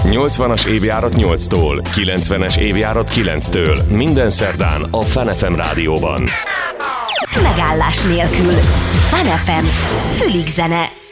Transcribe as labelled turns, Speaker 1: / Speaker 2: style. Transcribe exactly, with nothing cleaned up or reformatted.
Speaker 1: nyolcvanas évjárat nyolctól, kilencvenes évjárat kilenctől. Minden szerdán a Fun ef em rádióban.
Speaker 2: Megállás nélkül. Fun ef em. Fülig zene.